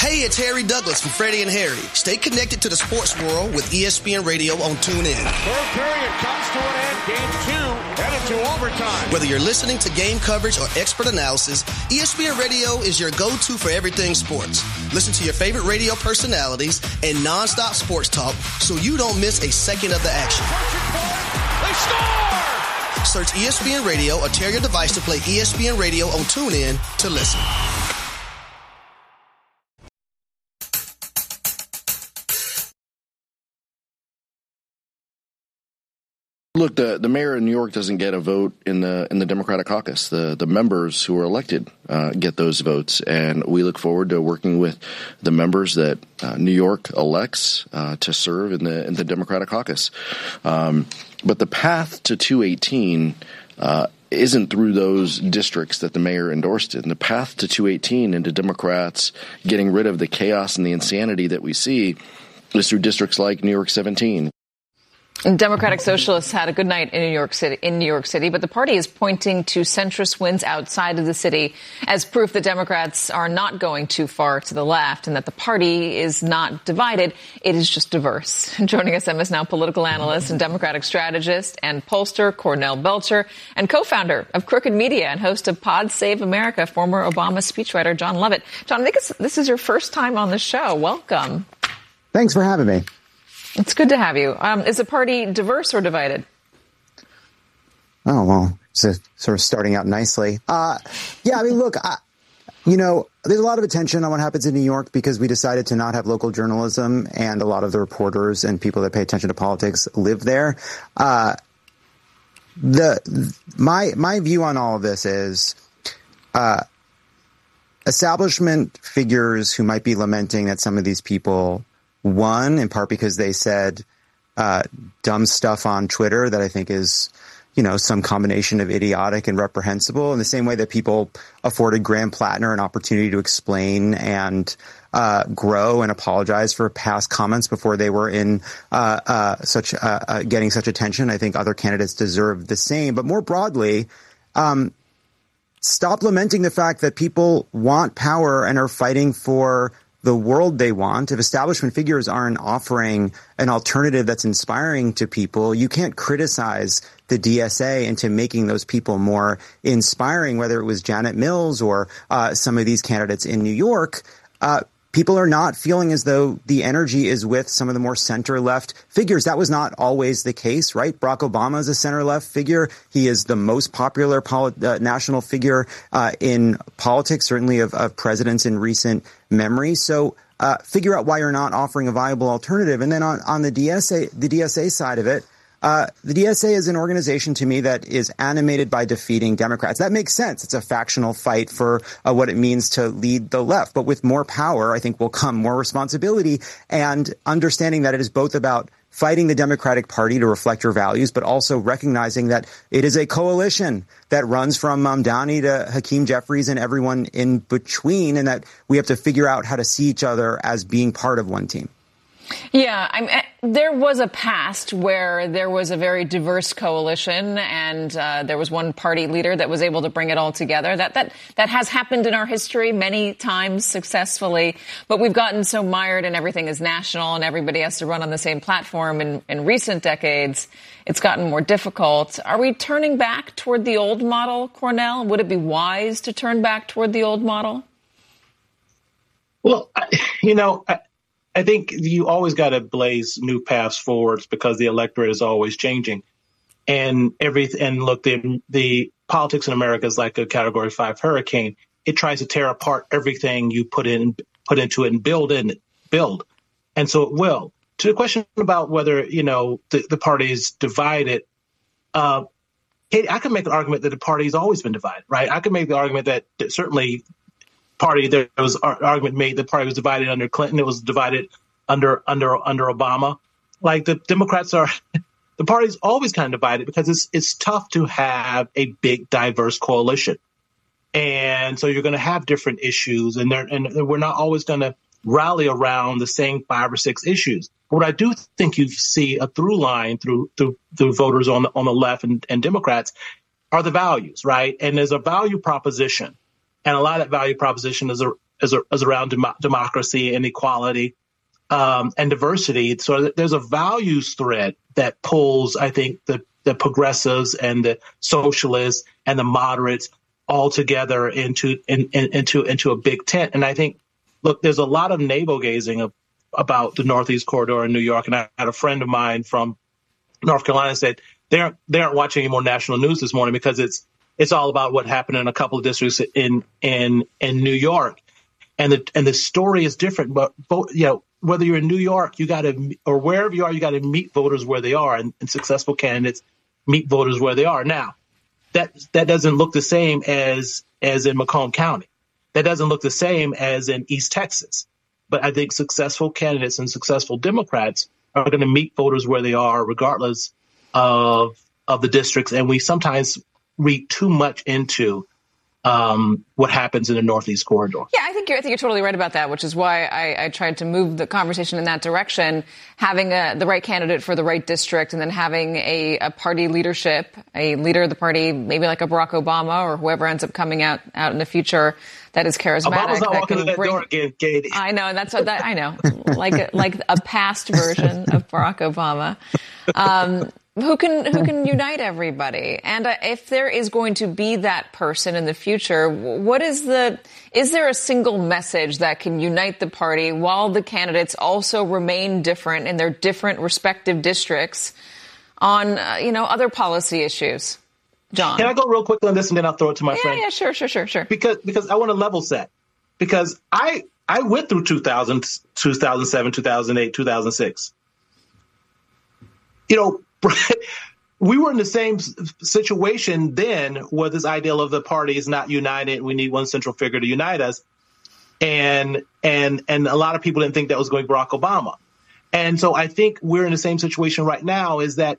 Hey, it's Harry Douglas from Freddie and Harry. Stay connected to the sports world with ESPN Radio on TuneIn. Third period comes to an end. Game 2 headed to overtime. Whether you're listening to game coverage or expert analysis, ESPN Radio is your go-to for everything sports. Listen to your favorite radio personalities and nonstop sports talk so you don't miss a second of the action. They score! Search ESPN Radio or tell your device to play ESPN Radio on TuneIn to listen. Look, the mayor of New York doesn't get a vote in the Democratic caucus. The members who are elected get those votes, and we look forward to working with the members that New York elects to serve in the Democratic caucus. But the path to 218 isn't through those districts that the mayor endorsed it. And the path to 218 and to Democrats getting rid of the chaos and the insanity that we see is through districts like New York 17. Democratic Socialists had a good night in New York City, but the party is pointing to centrist wins outside of the city as proof that Democrats are not going too far to the left and that the party is not divided. It is just diverse. Joining us is now political analyst and Democratic strategist and pollster Cornell Belcher and co-founder of Crooked Media and host of Pod Save America, former Obama speechwriter John Lovett. John, I think this is your first time on the show. Welcome. Thanks for having me. It's good to have you. Is the party diverse or divided? Oh, well, it's sort of starting out nicely. Yeah, I mean, look, there's a lot of attention on what happens in New York because we decided to not have local journalism, and a lot of the reporters and people that pay attention to politics live there. My view on all of this is establishment figures who might be lamenting that some of these people won, in part because they said dumb stuff on Twitter that I think is, some combination of idiotic and reprehensible, in the same way that people afforded Graham Plattner an opportunity to explain and grow and apologize for past comments before they were in getting such attention. I think other candidates deserve the same. But more broadly, stop lamenting the fact that people want power and are fighting for the world they want. If establishment figures aren't offering an alternative that's inspiring to people, you can't criticize the DSA into making those people more inspiring, whether it was Janet Mills or some of these candidates in New York. People are not feeling as though the energy is with some of the more center-left figures. That was not always the case, right? Barack Obama is a center-left figure. He is the most popular national figure in politics, certainly of presidents in recent memory. So figure out why you're not offering a viable alternative. And then on the DSA side of it, the DSA is an organization to me that is animated by defeating Democrats. That makes sense. It's a factional fight for what it means to lead the left. But with more power, I think will come more responsibility and understanding that it is both about fighting the Democratic Party to reflect your values, but also recognizing that it is a coalition that runs from Mamdani to Hakeem Jeffries and everyone in between, and that we have to figure out how to see each other as being part of one team. Yeah, there was a past where there was a very diverse coalition and there was one party leader that was able to bring it all together. That has happened in our history many times successfully, but we've gotten so mired and everything is national and everybody has to run on the same platform. In recent decades, it's gotten more difficult. Are we turning back toward the old model, Cornell? Would it be wise to turn back toward the old model? Well, I think you always got to blaze new paths forwards because the electorate is always changing, and look, the politics in America is like a Category 5 hurricane. It tries to tear apart everything you put into it and build, and so it will. To the question about whether the party is divided, I can make an argument that the party has always been divided, right? I can make the argument that certainly. There was argument made the party was divided under Clinton. It was divided under Obama. Like the Democrats the party's always kind of divided because it's tough to have a big, diverse coalition. And so you're going to have different issues and we're not always going to rally around the same 5 or 6 issues. But what I do think you see a through line through voters on the left and Democrats are the values, right? And there's a value proposition. And a lot of that value proposition is is around democracy and equality and diversity. So there's a values thread that pulls, I think, the progressives and the socialists and the moderates all together into a big tent. And I think, look, there's a lot of navel gazing about the Northeast Corridor in New York. And I had a friend of mine from North Carolina said they aren't watching any more national news this morning because it's all about what happened in a couple of districts in New York. And the story is different. But, whether you're in New York, or wherever you are, you got to meet voters where they are, and successful candidates meet voters where they are. Now, that doesn't look the same as in Macomb County. That doesn't look the same as in East Texas. But I think successful candidates and successful Democrats are going to meet voters where they are, regardless of the districts. And we sometimes read too much into what happens in the Northeast Corridor. Yeah, I think you're totally right about that, which is why I tried to move the conversation in that direction, having the right candidate for the right district, and then having a party leadership, a leader of the party, maybe like a Barack Obama or whoever ends up coming out in the future that is charismatic. Obama's not walking in that door again, Katie. I know, that's what I know, like a past version of Barack Obama. Who can unite everybody? And if there is going to be that person in the future, is there a single message that can unite the party while the candidates also remain different in their different respective districts on, other policy issues? John. Can I go real quickly on this and then I'll throw it to my friend? Yeah, sure. Because I want to level set. Because I went through 2000, 2007, 2008, 2006. We were in the same situation then where this ideal of the party is not united. We need one central figure to unite us. And a lot of people didn't think that was going to be Barack Obama. And so I think we're in the same situation right now, is that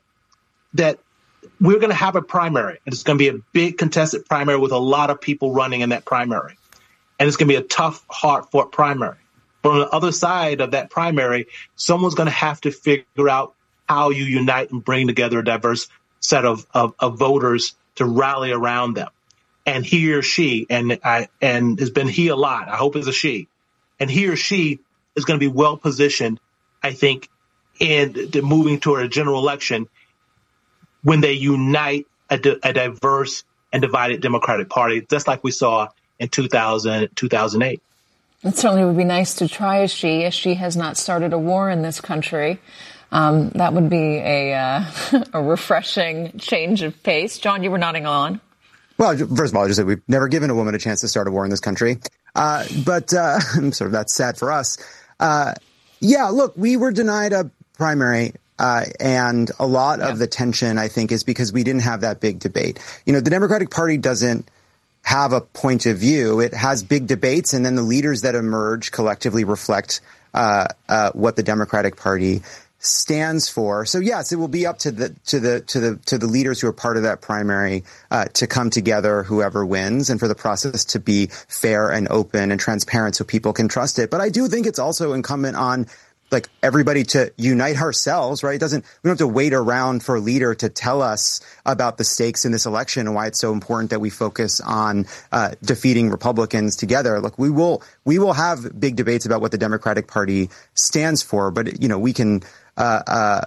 we're going to have a primary, and it's going to be a big contested primary with a lot of people running in that primary. And it's going to be a tough, hard-fought primary. But on the other side of that primary, someone's going to have to figure out how you unite and bring together a diverse set of voters to rally around them. And he or she, and has been he a lot, I hope it's a she, and he or she is going to be well positioned, I think, in moving toward a general election when they unite a diverse and divided Democratic Party, just like we saw in 2008. It certainly would be nice to try as she has not started a war in this country. That would be a refreshing change of pace. John, you were nodding along. Well, first of all, I just said we've never given a woman a chance to start a war in this country. But sort of that's sad for us. Look, we were denied a primary. And a lot of the tension, I think, is because we didn't have that big debate. The Democratic Party doesn't have a point of view. It has big debates, and then the leaders that emerge collectively reflect what the Democratic Party stands for. So yes, it will be up to the leaders who are part of that primary to come together, whoever wins, and for the process to be fair and open and transparent so people can trust it. But I do think it's also incumbent on everybody to unite ourselves, right? We don't have to wait around for a leader to tell us about the stakes in this election and why it's so important that we focus on defeating Republicans together. Look, we will have big debates about what the Democratic Party stands for, but we can have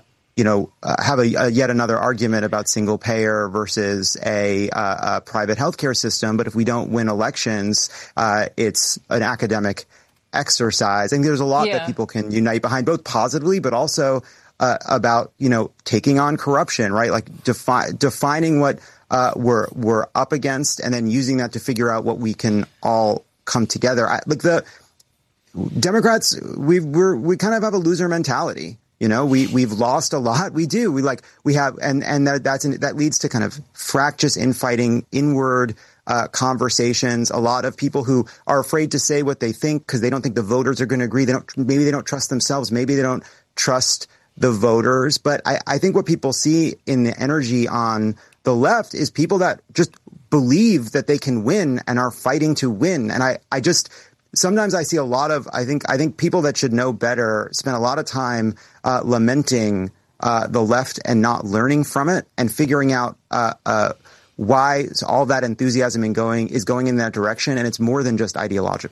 a yet another argument about single payer versus a private healthcare system. But if we don't win elections, it's an academic exercise. I think there's a lot that people can unite behind, both positively, but also about, taking on corruption, right? Defining what we're up against and then using that to figure out what we can all come together. The Democrats, we kind of have a loser mentality. We've lost a lot. We do. We have, and that leads to kind of fractious infighting, inward conversations. A lot of people who are afraid to say what they think because they don't think the voters are going to agree. Maybe they don't trust themselves. Maybe they don't trust the voters. But I think what people see in the energy on the left is people that just believe that they can win and are fighting to win. And sometimes I see a lot of, I think people that should know better spend a lot of time lamenting the left and not learning from it and figuring out why all that enthusiasm is going in that direction. And it's more than just ideological.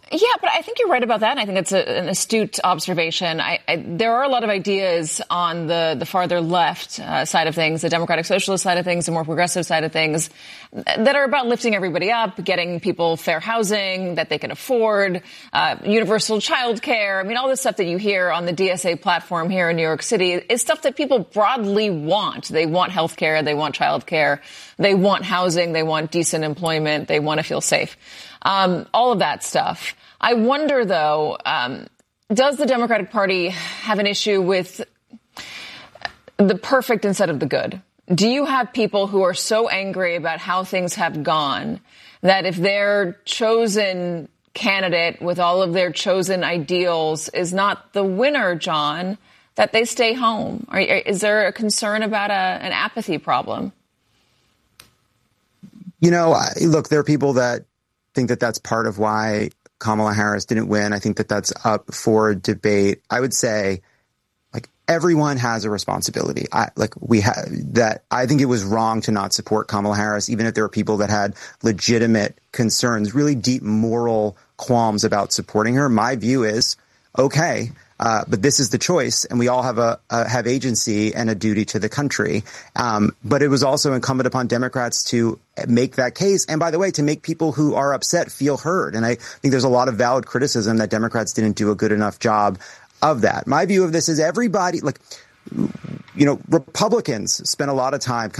Yeah, but I think you're right about that. And I think it's an astute observation. There are a lot of ideas on the farther left side of things, the Democratic Socialist side of things, the more progressive side of things, that are about lifting everybody up, getting people fair housing that they can afford, universal child care. I mean, all this stuff that you hear on the DSA platform here in New York City is stuff that people broadly want. They want health care. They want child care. They want housing. They want decent employment. They want to feel safe. All of that stuff. I wonder, though, does the Democratic Party have an issue with the perfect instead of the good? Do you have people who are so angry about how things have gone that if their chosen candidate with all of their chosen ideals is not the winner, John, that they stay home? Is there a concern about an apathy problem? You know, look, there are people that think that that's part of why Kamala Harris didn't win. I think that that's up for debate. I would say, like, everyone has a responsibility. I think it was wrong to not support Kamala Harris, even if there were people that had legitimate concerns, really deep moral qualms about supporting her. My view is, okay, but this is the choice, and we all have agency and a duty to the country. But it was also incumbent upon Democrats to make that case, and by the way, to make people who are upset feel heard. And I think there's a lot of valid criticism that Democrats didn't do a good enough job of that. My view of this is everybody, Republicans spent a lot of time